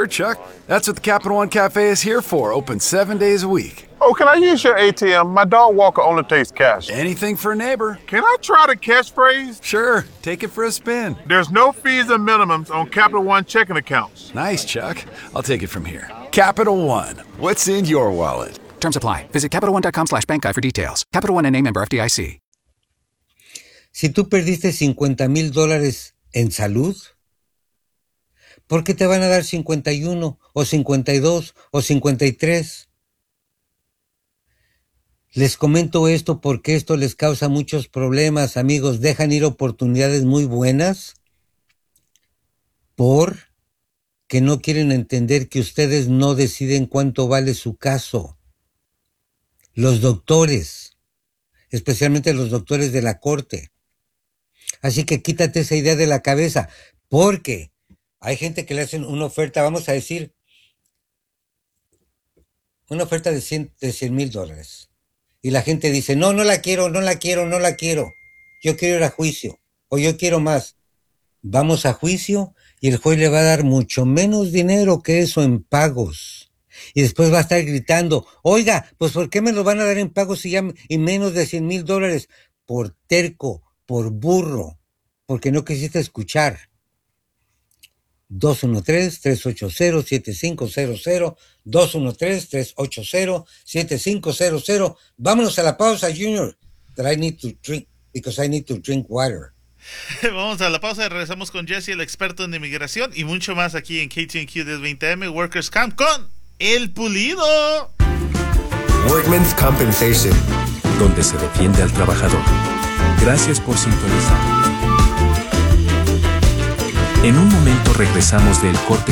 Sure, Chuck. That's what the Capital One Cafe is here for. Open 7 days a week. Oh, can I use your ATM? My dog walker only takes cash. Anything for a neighbor. Can I try the catchphrase? Sure, take it for a spin. There's no fees and minimums on Capital One checking accounts. Nice, Chuck. I'll take it from here. Capital One. What's in your wallet? Terms apply. Visit CapitalOne.com/bankguide for details. Capital One N.A. member FDIC. Si tú perdiste $50,000 en salud, ¿por qué te van a dar 51 o 52 o 53? Les comento esto porque esto les causa muchos problemas, amigos. Dejan ir oportunidades muy buenas porque no quieren entender que ustedes no deciden cuánto vale su caso. Los doctores, especialmente los doctores de la corte. Así que quítate esa idea de la cabeza, porque hay gente que le hacen una oferta, vamos a decir, una oferta de $100,000. Y la gente dice, no la quiero. Yo quiero ir a juicio, o yo quiero más. Vamos a juicio y el juez le va a dar mucho menos dinero que eso en pagos. Y después va a estar gritando, oiga, pues ¿por qué me lo van a dar en pagos y menos de $100,000? Por terco, por burro, porque no quisiste escuchar. 213-380-7500, 213-380-7500. Vámonos a la pausa, Junior, that I need to drink, because I need to drink water. Vamos a la pausa y regresamos con Jesse, el experto en inmigración, y mucho más aquí en KTNQ 1020M Workers Camp con El Pulido. Workmen's Compensation, donde se defiende al trabajador. Gracias por sintonizar. En un momento regresamos del corte